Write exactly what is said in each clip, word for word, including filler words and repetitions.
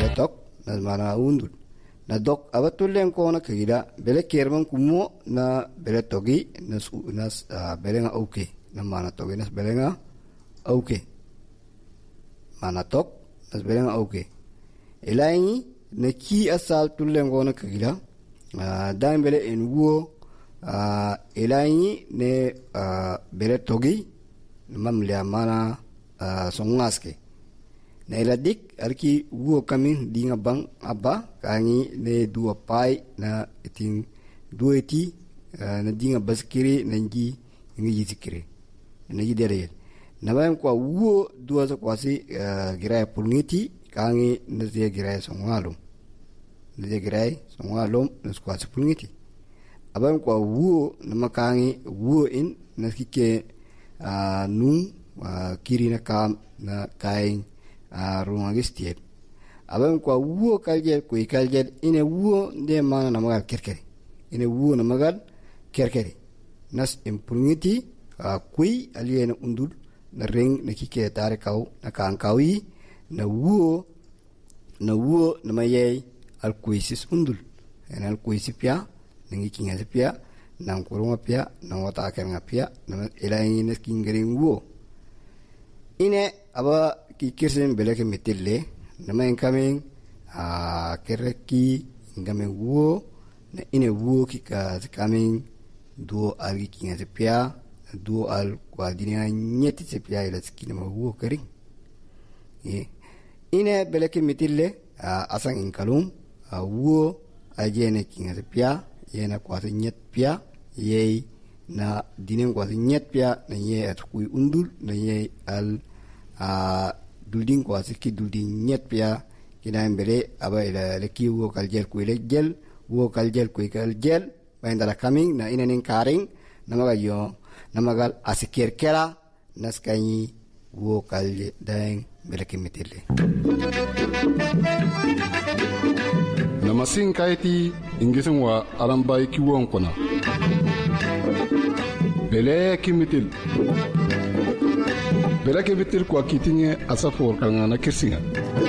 beletok na mana undul na dok abatulen ko na kagida bele kerman kumo na beletogi na nas belenga okay na mana togi nas belenga okay mana tok nas belenga okay elaini na ki asal tulen ko na kagida dan bele en wo elaini ne beletogi mamle mana songaske na eladik arki wo kamin dinga bang aba kangi ne dua pai na iting dua eti na dinga baskiri na ngi ngi yitikire na yidere na bam kwa wo dua za kwasi girai pulngiti kangi na ze girai songalum na ze girai songalum na kwasi pulngiti abam kwa wo na makangi wo in na kike nu kiri na kam na kain a rungagistiet abam kwa wo kaljel ko kaljel ine wo de mana na magal kerkeri ine wo na magal kerkeri nas impungiti a kui aliena undul na ring na kike tare kaw na kan kawi na wo na wo na mayay al kuisis undul en al kuisipia ningi kinga pia na kurunga pia na wata kenga pia na elaini na kingering wo ine aba ki kirsen beleke metille nama incoming a kereki ngame wo na ine wo ki ka coming do algi kinga pia do al quadina nyeti se pia ila skina ma wo kering e ine beleke metille asang inkalum a wo ajene kinga pia yena kwasa nyet pia yei na dinen kwasa nyet pia na ye atkui undul na ye al a dulding kwasa ki dulding nyet pia kina mbele aba ila leki wo kaljel ku ile gel wo kaljel ku kaljel baindala coming na inanin karing namaga yo namagal asikir kera naskani wo kalje daeng beleke metille namasin kaiti ingisin wa arambai kiwon kuna bele kimitil bele kimitil kwa kitinye asafor kangana kirsinga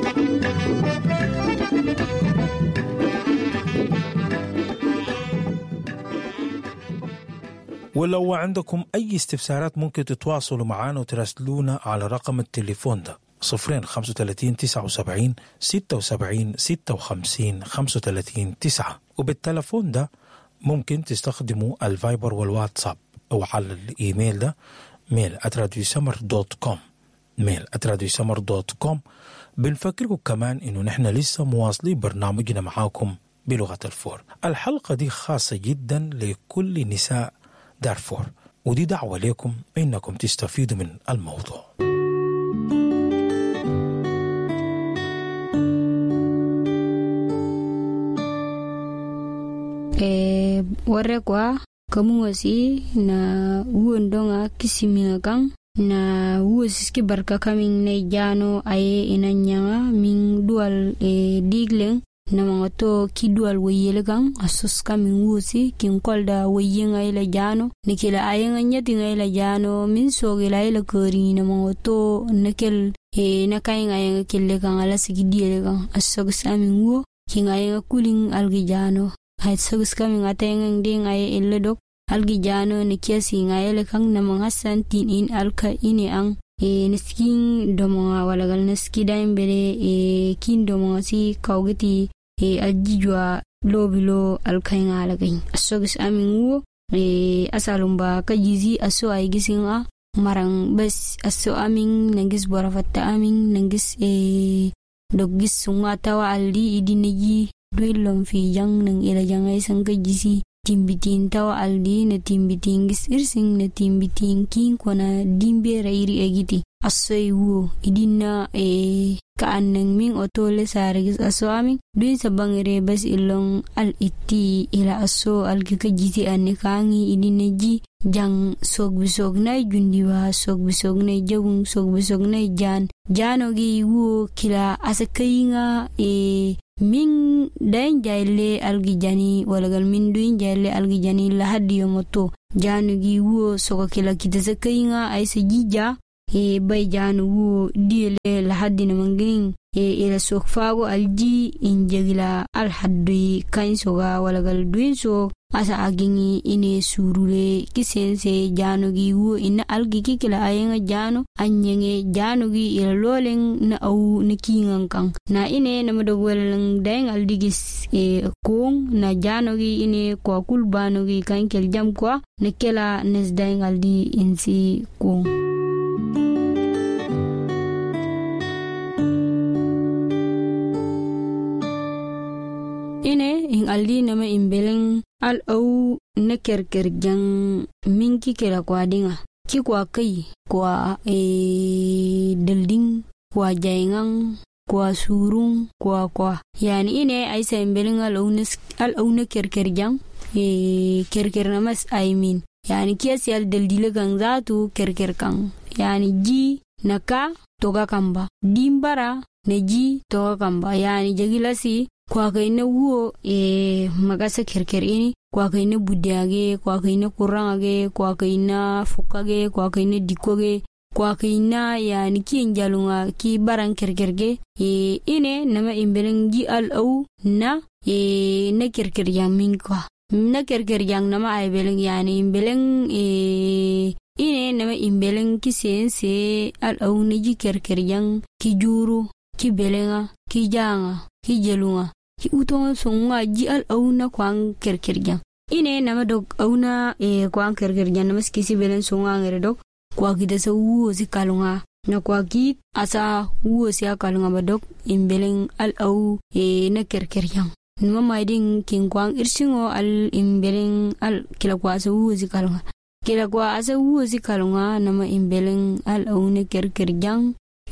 ولو عندكم أي استفسارات ممكن تتواصلوا معنا وتراسلونا على رقم التليفون ده صفرين خمسة وثلاثين تسعة وسبعين ستة وسبعين ستة وخمسين خمسة وثلاثين تسعة وبالتلفون ده ممكن تستخدموا الفايبر والواتساب أو على الإيميل ده ميل آت راديو سمر دوت كوم ميل آت راديو سمر دوت كوم. بنفكركم كمان إنه نحن لسه مواصلين برنامجنا معاكم بلغة الفور. الحلقة دي خاصة جدا لكل نساء دارفور ودي دعوة لكم إنكم تستفيدوا من الموضوع. E warekwa kamu wasi na uondonga kisimia kang na uosiski barka kaming na jano aye inanyanga ming dual e digleng na mga to ki dual wayele kang asus kaming uosi kinkolda wayenga ila jano nikila ayenga nyati nga ila jano min sogila ila kori na mga to nakel e nakainga ayenga kille kang ala sigidiyele kang asus kaming uo kinga ayenga kuling algijano ay sagus kami nga tayang ding ay iledok algijano ni kiasi nga ele kang na mga santin in alka ini ang e nisking do mga walagal naski daim bere e kin do mga si kaugiti e ajijwa lobilo alka nga alagay asagus aming uo e asalumba kajizi aso ay gisinga marang bas aso aming nangis borafatta aming nangis e doggis sunga tawa aldi idinegi duilom fi jang nang ila jangay sang kajisi timbitin tawa aldi na timbitin gis irsing na timbitin king ko na dimbe rairi agiti asoy wo idina e kaan nang ming otole sarigis aso aming duin sa bangire bas ilong al iti ila aso al kajisi ane kangi idina ji jang sok bisog na jundiwa sok bisog na jawung sok bisog na jan janogi wo kila asakay nga e min dain jaile algijani walagal min duin jaile algijani la hadiyo moto janugi wo soko kila kitase kainga aisa jija e bay janu wo diele la haddina mangin e ila sokfago alji injegila al haddi kansoga wala gal duinso asa agingi ine surule kisense janu gi wo ina algi kikila ayenga janu anyenge janu gi ila lolen na au nikingan kan na ine na madogweleng deng aldigis e kong na janu gi ine kwa kulbanu gi kankel jam kwa nekela nes deng aldi insi kong. Ine in aldi nama imbeleng al au na kerker jang minki kera kwa dinga ki kwa kai kwa e delding kwa jaingang kwa surung kwa kwa yani ine aisa imbeleng al au al au na kerker jang e kerker namas I mean yani kiasi al deldile gang zatu kerker kang yani ji naka toga kamba dimbara ne ji toga kamba yani jagilasi kwa kaina wo e magasa kerker ini kwa kaina budiage kwa kaina kurangage kwa kaina fukage kwa kaina dikoge kwa kaina yani ki njalunga ki barang kerkerge e ine nama imbeleng ji al au na e na kerker yang minkwa na kerker yang nama ay beleng yani imbeleng e ine nama imbeleng ki sense al au ni ji kerker yang ki juru ki belenga ki janga ki jelunga ki utonga songa ji al auna kwang kerkerjan ine nama dog auna e kwang kerkerjan nama skisi belen songa ngere dog kwa gidasa uwo si kalunga na kwa gid asa uwo si kalunga badok imbeleng al au e na kerkerjan nama maiding king kwang irsingo al imbeleng al kila kwa asa uwo si kalunga kila kwa asa uwo si kalunga nama imbeleng al au na kerkerjan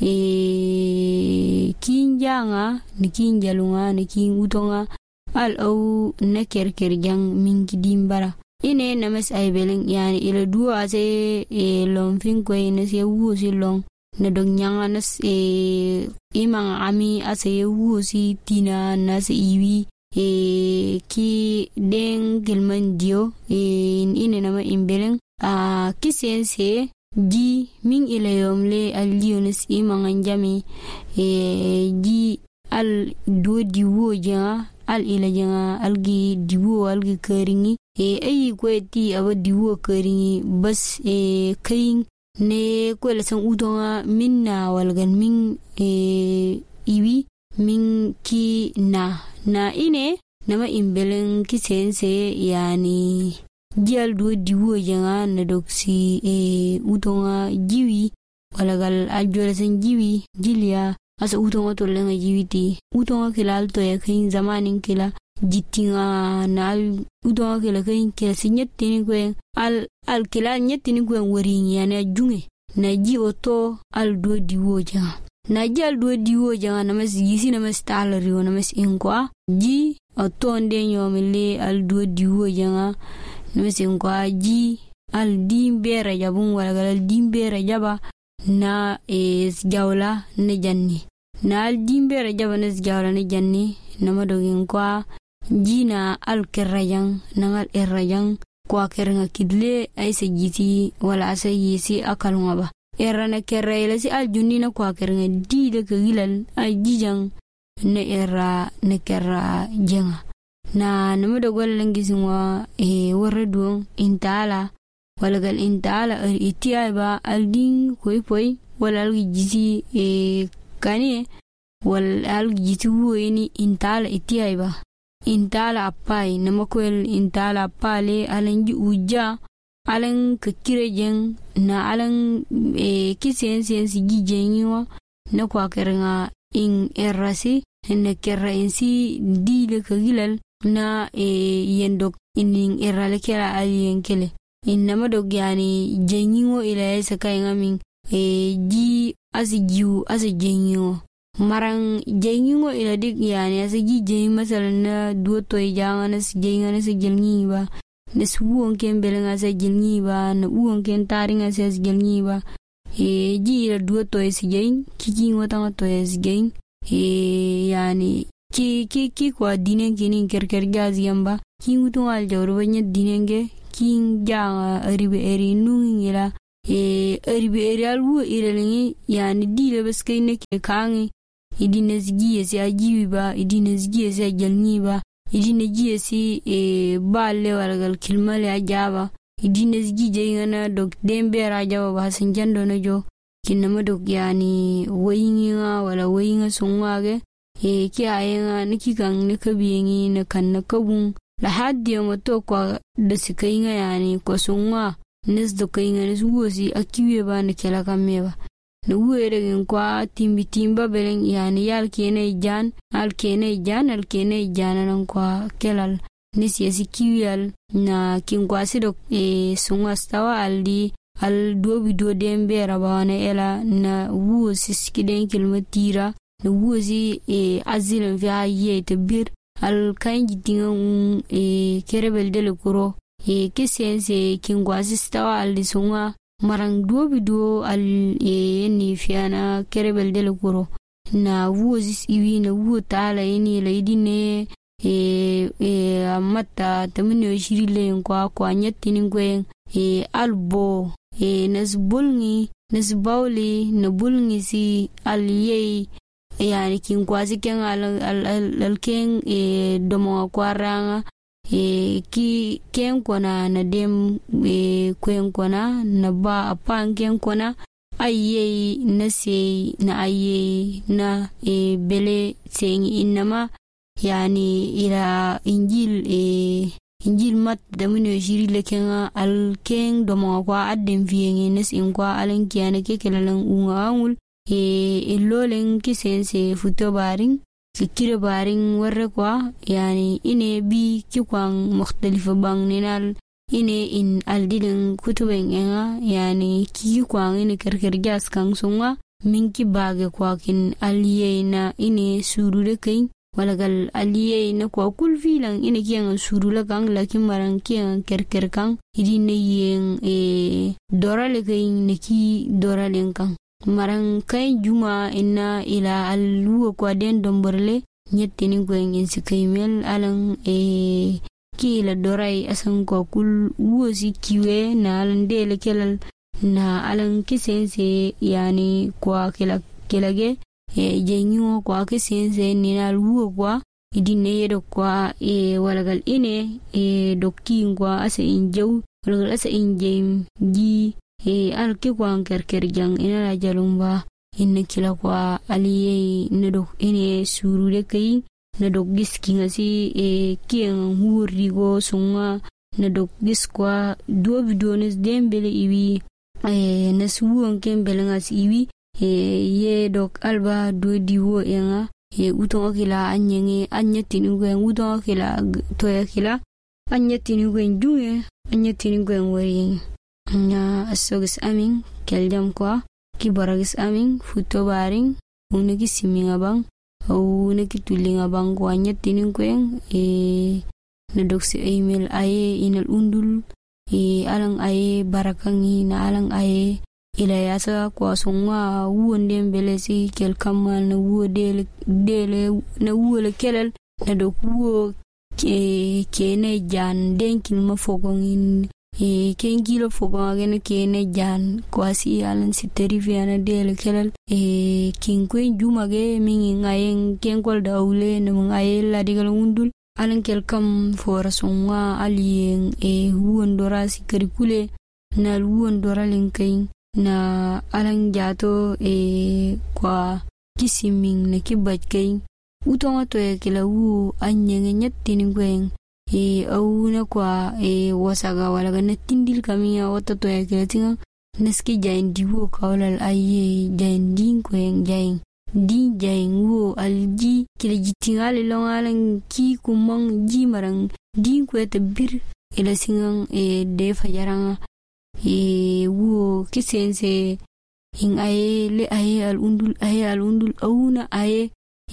e kinjanga ni kinjalunga ni kin utonga al au na kerkerjang mingi dimbara ine namas ay beleng yani ila duo ase e lomfin ko ine se wusi long na dog nyanga nas e imang ami ase wusi tina nas iwi e ki den gelman dio e ine nama imbeleng a kisense ji min ila yomle al lionis imangan jami e ji al do diwo janga al ila janga algi diwo algi keringi e ayi kweti aba diwo keringi bas e kayin ne kwela san udonga minna walgan min e iwi min ki na na ine nama imbelen kisense yani jial do diwo janga na doksi e utonga jiwi walagal ajola san jiwi jilia asa utonga to lenga jiwiti utonga kila alto ya kain zamanin kila jitinga na al utonga kila kain kila sinyetini kwen al al kila nyetini kwen warin yana junge na ji oto al do diwo janga na ji al do diwo janga na mas gisi na mas talari na mas inkwa ji oto nde nyomile al do diwo janga nusin kwa ji al dimbera jabun wala al dimbera jaba na es jawla ne janni na al dimbera jaba ne jawla ne janni nama dogin kwa jina al kerrajang na al errajang kwa keranga kidle ay se jiti wala asa yisi akalunga ba erra na kerra ila si al junni na kwa keranga di de kagilal ay jijang ne erra ne kerra jenga na nama da gwallan gizinwa e waradu intala wala gal intala al itiya ba aldin koi poi wala al gizi e kani wal al gizi wueni intala itiya ba intala apai nama kwel intala pale alanji uja alan kakirejeng na alan e kisen sen si gijenyo na kwa kerenga in errasi na kerra insi dile kagilal na e yendok inin erale kera alien kele inama dog yani jenyo ila saka ngamin e ji asijiu asijenyo marang jenyo ila dik yani asiji jenyo masalan na duo toy janga na sijenyo na sijelnyi ba na suwon ken belenga sa jelnyi ba na uwon ken taringa sa jelnyi ba e ji ila duo toy sijen kiki ngotanga toy sijen e yani ki ki ki kwa dinen kini kerker gazi yamba ki ngutung al jawro banya dinenge ki janga ribe eri nungi la e ribe real wo irelingi yani dile baskay ne ke kangi idine zigiye si ajiwi ba idine zigiye si ajalni ba idine jiye si e balle walagal kilmale ajaba idine zigiye ngana dok dembe rajaba ba sanjando na jo kinama dok yani wayinga wala wayinga songwage e ki ayenga niki kan ne kabiyengi na kan na kabun la haddi moto kwa da sikayinga yani ko songwa nes do kayinga nes wosi akiwe ba ne kala kameba na were kwa timbi timba beleng yani yal kene jan al kene jan al kene jan nan kwa kelal nes yesi kiwal na kin kwasi do e songwa stawa aldi al dobi do dembe rabawana ela na wosi skiden kilmatira na wosi e azilin fi haye tabir al kan jidinga un e kerebel de lekuro e kisense kingwazi stawa al disonga marang do bido al e ni fiana kerebel de lekuro na wosi iwi na wo tala eni leidine e e amata tamino shirile kwa kwa nyatini ngwen e albo e nasbulngi nasbawli na bulngi si aliyei yani kin kwazi ken al al al ken e domo kwaranga e ki ken kona na dem e kwen kona na ba apan ken kona ayye na se na ayye na e bele sengi inama yani ila injil e injil mat da mun shiri leken al ken domo kwa adem fienge nes in kwa alen kiyane ke kelalan ungangul e illolen kisense futo baring kikire baring warre kwa yani ine bi kikwan mukhtalifa bang ninal ine in aldilin kutuben enga yani kikwan ine kerker gas kang sunga minki bage kwa kin aliyena ine surule kain walagal aliyena kwa kulfilan ine kiyan surule kang lakin maran kiyan kerker kang idine yen e dorale kain neki doralen kang marang kai juma inna ila alluwa kwa den domborle nyettini gwen insi kaymel alan e kila dorai asan kwa kul wosi kiwe na alan dele kelal na alan kisense yani kwa kila kilage e jenyo kwa kisense nina alluwa kwa idine yedo kwa e walagal ine e dokki kwa asa injaw walagal asa injem ji e alki kwa kerker jang ina la jalumba inna kila kwa aliye nedo ine suru de kai nedo giski ngasi e kien hurigo sunga nedo giskwa do bidones dembele iwi e nasuwon kembele ngasi iwi e ye dok alba do diwo enga e uton kila anyenge anyetini gwen uton kila toya kila anyetini gwen duye anyetini gwen wori nya asogis amin keldam kwa kibaragis amin futo baring unegi siminga bang au unegi tulinga bang kwa nyatini kwen e na doksi email aye inal undul e alang aye barakangi na alang aye ila yasa kwa songwa wuonde mbelesi kel kamal na wuo dele dele na wuo le kelal na dokuo ke kene jan denkin mafogongin e kengilo fogongene kene jan kwasi alan siterifiana dele kelal e kinkwen jumage mingi ngayen kenkol daule na ngaye la digal undul alan kel kam fora songwa alien e wuondora sikarikule na wuondora linkain na alan jato e kwa kisiming na kibajkain utonga to e kila wu anyenge nyatti ngwen e au na kwa e wasaga wala ga tindil kamia wata to e kila tinga neski jain diwo kawlal aye jain din kwen jain din jain wo alji kila jitingale longalan ki kumang ji marang din kwete bir ila singang e de fajaranga e wo kisense in aye le aye al undul aye al undul auna aye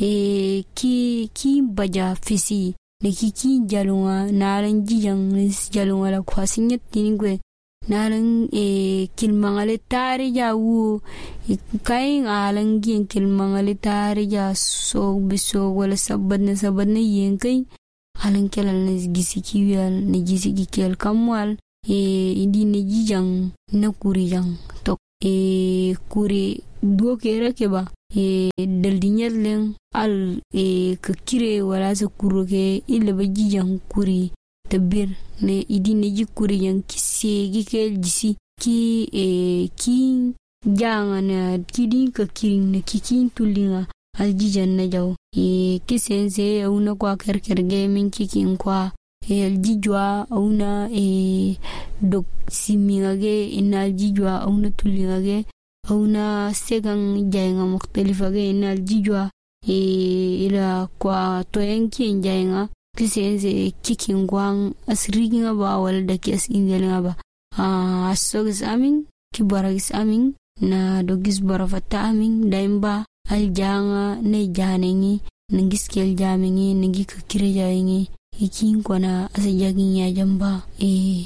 e ki ki baja fisi ne ki ki jalunga naran jijang nis jalunga la kwasinyat tiningwe naran e kilmangale tari ja wu kain alang gin kilmangale tari ja so biso wala sabadna sabadna yenkai alang kelal ne gisi kiwal ne gisi kel kamwal e idine jijang na kuri jang tok e kuri do kera keba e daldinyat leng al e kakire wala sa kuro ke illa ba jijang kuri tabir ne idine ji kuri jang kisegi kel jisi ki e ki janga na kidin kakirin na kikin tulinga aljijan na jaw e kisense auna kwa kerkerge min kikin kwa e aljijwa auna e dok simingage ina aljijwa auna tulingage auna segang jaynga mukhtalifage ina aljijwa e ila kwa toyenki jaynga kisense kikin kwang asriginga ba walda kias ingelinga ba a asogis amin kibaragis amin na dogis barafata amin daimba aljanga ne janengi nangis kel jamengi nangi kakire jayengi ikin kona asajagin ya jamba e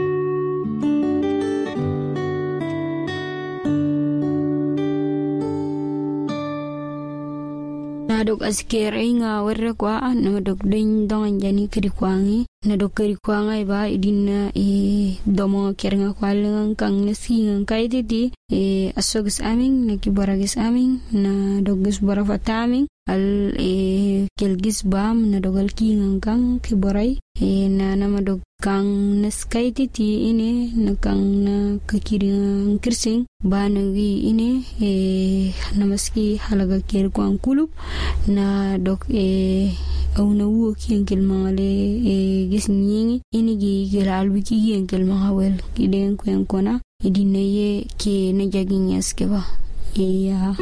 na dog askere nga warre kwa na dog den don jani kri kwangi na dog kri kwanga ba idina e domo kerenga kwalengan kang nesingan kaititi e asogis amin na kibaragis amin na dogis barafata amin al e kelgis bam na dogal kingan kang kibarai e na nama dog kang neskaititi ine na kang na kakiringan kirsing ba nagi ine e namaski halaga ker kwang kulub na dog e au na wo kiyan kilmangale e gisnyingi ini gi giral wiki kiyan kilmangawel kiden kwen kona idine ye ke na jagin yaskeba e ya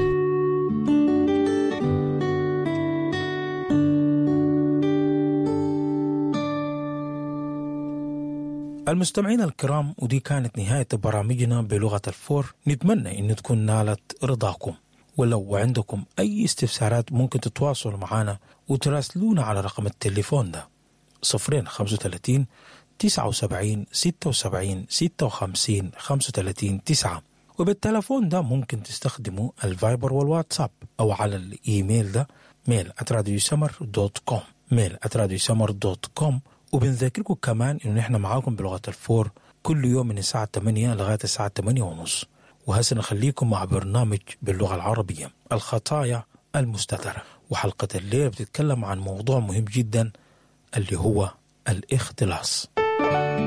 المستمعين الكرام، ودي كانت نهاية برامجنا بلغة الفور. نتمنى أن تكون نالت رضاكم، ولو عندكم أي استفسارات ممكن تتواصلوا معنا وتراسلونا على رقم التليفون ده صفرين خمسة وثلاثين تسعة وسبعين ستة وسبعين ستة وخمسين خمسة وثلاثين تسعة. وبالتليفون ده ممكن تستخدموا الفايبر والواتساب أو على الإيميل ده ميل آت راديو سمر دوت كوم ميل آت راديو سمر دوت كوم. وبنذكركم كمان إنه نحن معاكم بلغة الفور كل يوم من الساعة ثمانية لغاية الساعة ثمانية ونص، وهسه نخليكم مع برنامج باللغة العربية الخطايا المستترة. وحلقة الليل بتتكلم عن موضوع مهم جدا اللي هو الاختلاس.